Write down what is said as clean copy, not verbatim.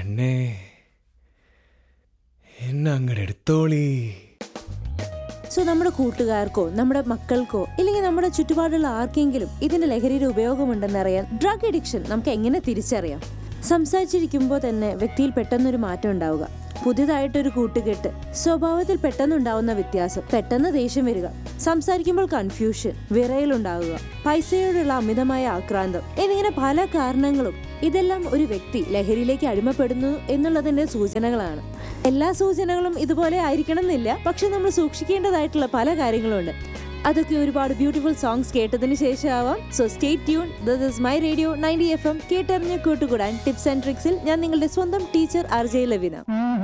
എന്നെ അങ്ങടെ എടുത്തോളി. സോ നമ്മുടെ കൂട്ടുകാർക്കോ നമ്മുടെ മക്കൾക്കോ ഇല്ലെങ്കിൽ നമ്മുടെ ചുറ്റുപാടുള്ള ആർക്കെങ്കിലും ഇതിന്റെ ലഹരിയുടെ ഉപയോഗമുണ്ടെന്നറിയാൻ ഡ്രഗ് അഡിക്ഷൻ നമുക്ക് എങ്ങനെ തിരിച്ചറിയാം? സംസാരിച്ചിരിക്കുമ്പോൾ തന്നെ വ്യക്തിയിൽ പെട്ടെന്നൊരു മാറ്റം ഉണ്ടാവുക, പുതിയതായിട്ടൊരു കൂട്ടുകെട്ട്, സ്വഭാവത്തിൽ പെട്ടെന്നുണ്ടാവുന്ന വ്യത്യാസം, പെട്ടെന്ന് ദേഷ്യം വരിക, സംസാരിക്കുമ്പോൾ കൺഫ്യൂഷൻ, വിറയലുണ്ടാവുക, പൈസയോടുള്ള അമിതമായ ആക്രാന്തം എന്നിങ്ങനെ പല കാരണങ്ങളും. ഇതെല്ലാം ഒരു വ്യക്തി ലഹരിയിലേക്ക് അടിമപ്പെടുന്നു എന്നുള്ളതിന്റെ സൂചനകളാണ്. എല്ലാ സൂചനകളും ഇതുപോലെ ആയിരിക്കണം എന്നില്ല, പക്ഷെ നമ്മൾ സൂക്ഷിക്കേണ്ടതായിട്ടുള്ള പല കാര്യങ്ങളുണ്ട്. അതൊക്കെ ഒരുപാട് ബ്യൂട്ടിഫുൾ സോങ്സ് കേട്ടതിന് ശേഷമാവാം. So stay tune. This is my radio 90 FM. കേട്ടറിഞ്ഞ് കൂട്ടുകൂടാൻ ടിപ്സ് ആൻഡ് ട്രിക്സിൽ ഞാൻ നിങ്ങളുടെ സ്വന്തം ടീച്ചർ RJ ലവിന.